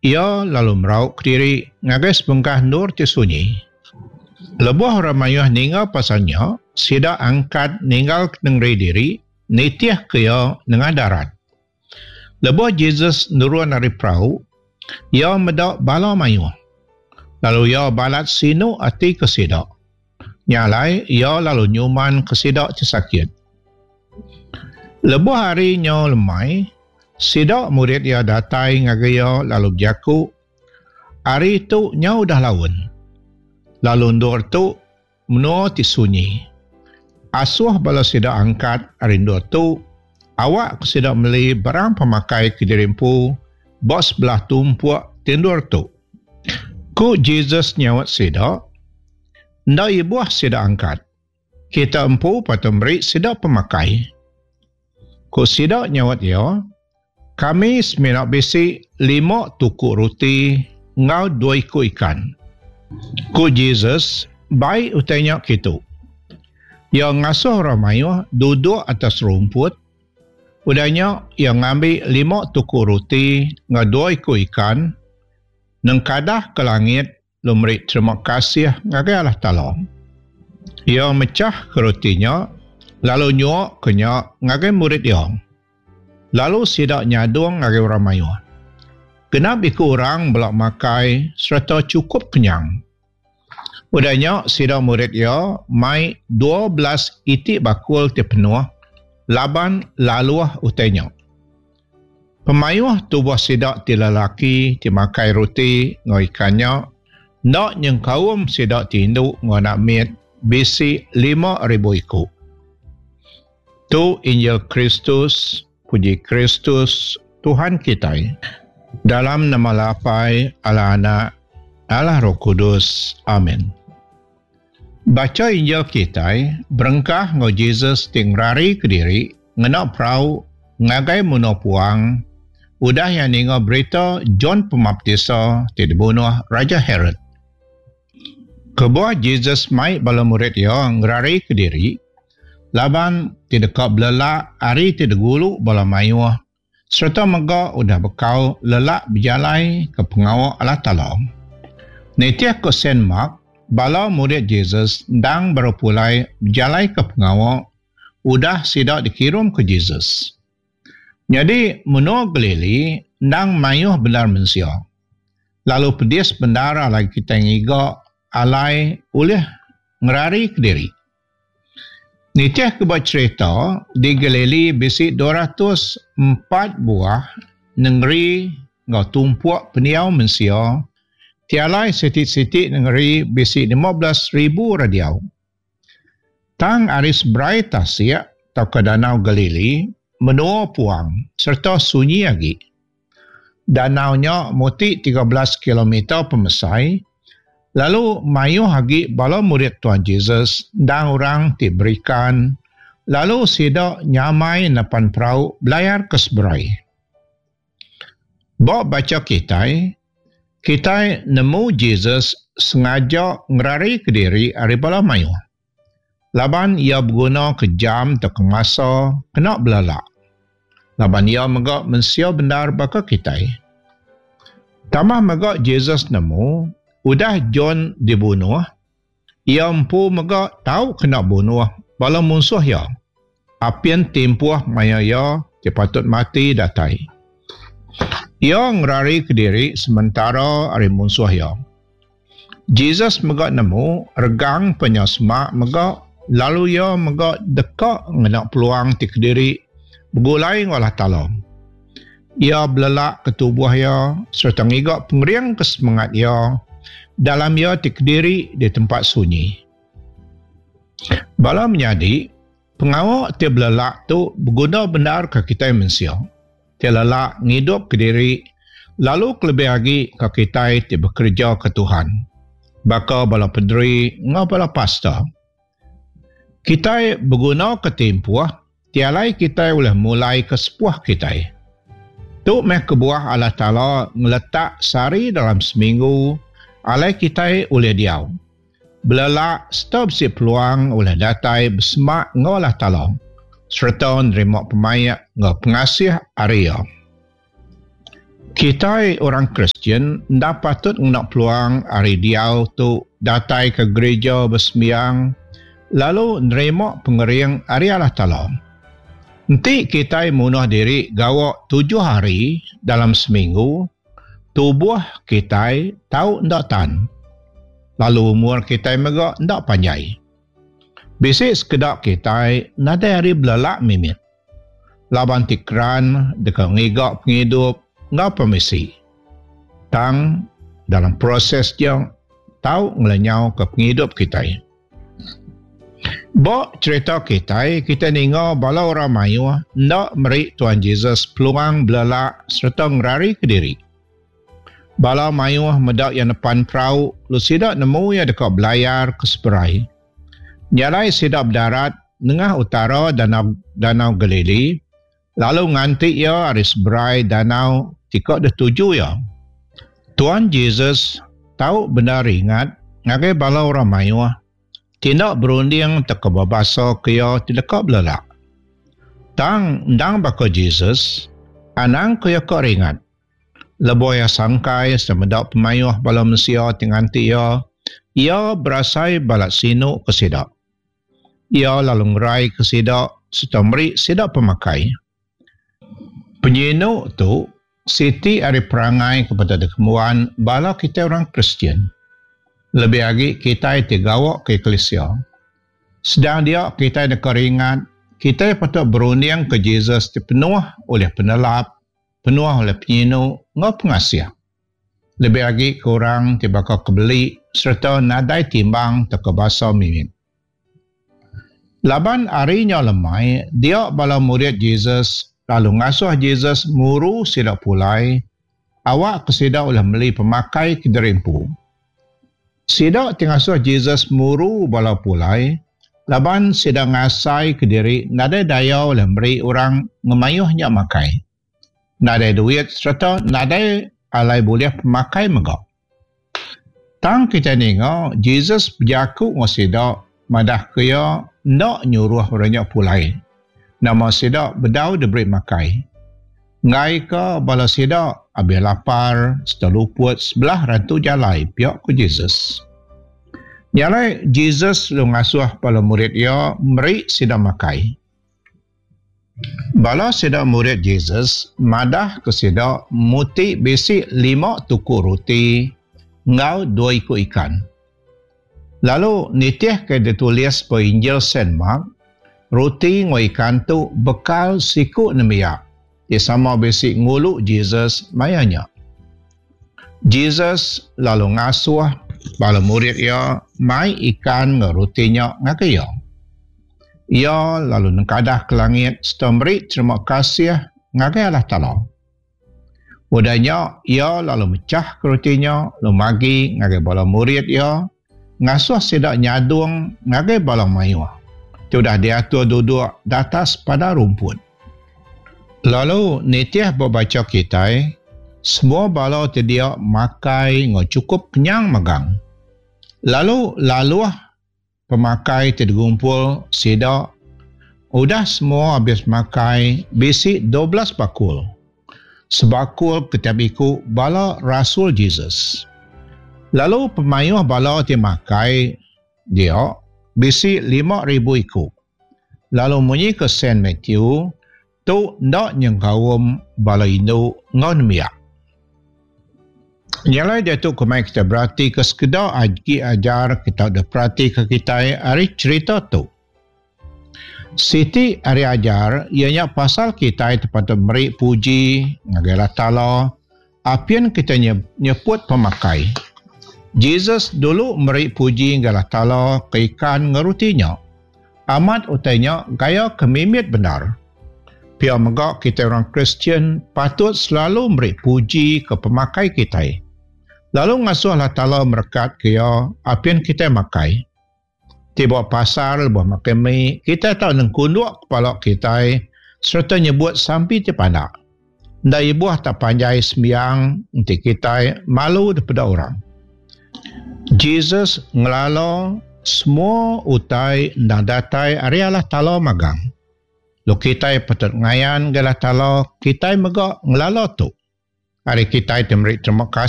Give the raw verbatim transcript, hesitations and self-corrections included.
Ia lalu merauk ke diri ngagai sebengkah nur ti sunyi. Lebuh ramayuh ninggal pasalnya, sida angkat ninggal nengri diri, nitiah kaya dengan darat. Lebuh Jesus nurun dari perahu, ia medak bala mayuh. Lalu ia balat sinu ati ke sida. Nyalai, ia lalu nyuman ke sida ti sakit. Lebuh hari nya lemai, sida murid ia datai ngagaya lalu berjaku. Hari itu nya udah lawan. Lalu ndur tu menua ti sunyi. Asuh bala sida angkat hari ndur tu, awak sida beli barang pemakai ke dirimpu, bos belah tumpuak tindur tu. Ku Jesus nyawat sida, nda ibuah sida angkat. Kita empu patut beri sida pemakai. Ku sida nyawat ya, kami seminak besi lima tuku roti, ngau dua iku ikan. Ku Jesus, baik utanya gitu. Yang ngasuh ramayuh duduk atas rumput, udahnya yang ngambil lima tuku roti, ngau dua iku ikan, nengkadah ke langit, lumri terima kasih ngagai Allah Ta'ala. Ia mecah ke rotinya, lalu nyuak kenyak ngagai murid ia. Lalu sidak nyadung ngagai ramayuh. Kenapa ikut orang belak makai serta cukup kenyang. Udahnya sidak murid ia mai dua belas itik bakul ti penuh, laban laluah utainya. Pemayuh tubuh sidak ti lelaki ti makai roti ngoi ikannya, nak yang kaum sidak ti induk ngoi nak mit bisi lima ribu iku. Tu Injil Kristus, puji Kristus, Tuhan kita. Dalam nama lapai Allah Anak, Allah Roh Kudus. Amin. Baca Injil kita, berengkah ngau Jesus tingrari ke diri, ngenak perahu, ngagai muno puang, udah yang ningo berita John Pembaptisa tidak bunuh Raja Herod. Kebuah Jesus mai bala murid yang ngerari ke diri, laban tidak kau belelak, hari tidak gulu bala mayuh, serta mega udah bekau lelak berjalai ke pengawal Allah Ta'ala. Netiah ke Saint Mark, bala murid Jesus dang berpulai berjalai ke pengawal, udah sidak dikirim ke Jesus. Jadi menua Galili dang mayuh benar mensia. Lalu pedis bendara lagi kita ngiga alai oleh ngerari ke diri. Nitiah kebat cerita di Galili bisi dua ratus empat buah negeri ngau tumpuak peniau mensia, tialai sitik-sitik negeri bisi lima belas ribu radiau. Tang aris berai tasya atau ke danau Galili, menua puang serta sunyi lagi. Danaunya muti tiga belas kilometer pemesai, lalu mayuh hagi bala murid Tuhan Jesus dan orang diberikan, lalu sidak nyamai napan perahu belayar ke seberai. Bawa baca kita, kita nemu Jesus sengaja ngerari ke diri dari bala mayuh. Laban ia berguna ke jam atau ke masa kena belalak. Laban ia megak mensia benar baka kita. Tamah megak Jesus nemu, udah John dibunuh, ia empu megak tahu kena bunuh bala musuh ya. Apian tempuh maya ya, dia patut mati datai. Ia ngerari ke diri sementara hari musuh ya. Jesus megak nemu, regang penyasmak megak, lalu ia megak dekat ngenak peluang ti ke diri, bergulai ngolah talong. Ia belelak ke tubuh ia, serta ngigak pengeriang ke semangat ia, dalam ia dikdiri di tempat sunyi. Bala menyadi, pengawak ti belelak tu berguna benar ke kita mensia. Ti lelak ngidup ke diri, lalu kelebih lagi ke kita ti bekerja ke Tuhan. Baka bala pederi, ngau bala pasta. Kita berguna ke tempuh, tialai kita boleh mulai ke sepuh kita. Tu meh kebuah Allah Ta'ala ngeletak sari dalam seminggu, alai kita oleh diau. Belelak setiap si peluang oleh datai bersemak ngau Allah Ta'ala, serta nerima pemayak ngau pengasih Arya. Kita orang Kristian ndak patut nak peluang hari diau tu datai ke gereja bersembiang lalu nerima pengering hari Allah Ta'ala. Nanti kita munuh diri gawak tujuh hari dalam seminggu, tubuh kita tahu ndak tan. Lalu umur kita megak ndak panjai. Bisik sekedap kita nada hari belalak mimit. Laban tikran dekat ngigak penghidup nggak permisi. Tang dalam proses yang tahu ngelenyau ke penghidup kita. Bok cerita kita, kita dengar bala orang mayu nak merik Tuhan Yesus peluang belalak serta ngerari ke diri. Bala mayu medak yang depan perahu, lu sidak nemu yang dekat belayar ke seberai. Nyalai sidak darat tengah utara danau danau Galili, lalu ngantik ya hari seberai danau tikak dah tuju ya. Tuhan Yesus tahu benar ingat ngagai bala orang mayu tindak berunding terkebabasa kaya tidak belalak. Tang ndang baka Jesus, anang kaya kau ringat. Leboy sangkai semedak pemayuh bala manusia tinganti ia, ia berasai balak sinu kesidak. Ia lalu ngerai kesidak serta meri sidak pemakai. Penyinu tu, siti ari perangai kepada kemuan bala kita orang Kristian. Lebih lagi kita digawak ke eklesia. Sedang dia kita ada keringat, kita patut berunding ke Jesus dipenuh oleh penelap, penuh oleh penyinu, ngau pengasih. Lebih lagi korang tibaka kebeli serta nadai timbang terkebasa mimin. Laban harinya lemai, dia bala murid Jesus lalu ngasuh Jesus muru sidak pulai, awak kesidak oleh meli pemakai kederimpu. Sidak tingasuh Jesus muru bala pulai, laban sidak ngasai ke diri nada daya oleh beri orang ngemayuhnya makai. Nada duit serta nada alai boleh pemakai megak. Tang kita dengar Jesus berjaku ngau sidak madah kaya nak nyuruh orangnya pulai. Nama sidak bedau diberi makai. Ngai ke bala sidak habis lapar, seteluput sebelah rantu jalai pihak ke Jesus. Nyalai Jesus lu ngasuh bala murid ia meri sidak makai. Bala sidak murid Jesus madah ke sidak muti besi lima tuku roti, ngau dua ikut ikan. Lalu nitih ke ditulis pada Injil Saint Mark, roti ngau ikan tu bekal siku nemiak. Dia sama besi nguluk Jesus mayanya. Jesus lalu ngasuh bala murid ia mai ikan ngerutinya ngakaya. Ia lalu nengkadah ke langit serta beri terima kasih ngakai Allah Ta'ala. Udahnya ia lalu mecah ke rutinya, lalu magi ngakai bala murid ia, ngasuh sidak nyadung ngakai bala mayu. Sudah diatur duduk di atas pada rumput. Lalu nitih berbaca kita, semua bala terdia makai ngau cukup kenyang magang. Lalu laluah pemakai tergumpul sidak, udah semua habis makai besi dua belas bakul. Sebakul ketiap ikut bala Rasul Jesus. Lalu pemayuh bala termakai dia besi lima ribu ikut. Lalu munyi ke Saint Matthew, tu ndak nyengkawum bala Hindu ngon miak. Nyalai dia tu kemai kita berarti ke sekedar aji ajar kita ada perhati ke kita hari cerita tu. Siti hari ajar ianya pasal kita tempat beri puji ngagai Allah Ta'ala apian kita nyebut pemakai. Jesus dulu beri puji ngagai Allah Ta'ala ke ikan ngerutinya. Amat utainya gaya kemimit benar. Pihak megak kita orang Kristian patut selalu beri puji ke pemakai kita. Lalu ngasuh Allah Ta'ala merekat kaya apian kita makai. Tiba pasar buah makan mi, kita tahu nengkunduk kepala kita serta nyebut sampai terpandak. Dari buah tak panjai sembiang, nanti kita malu daripada orang. Jesus ngelala semua utai dan datai hari Allah Ta'ala magang. Lo kita patut ngayan Allah Ta'ala, kita megak ngelala tu. Hari kita itu memberi terima kasih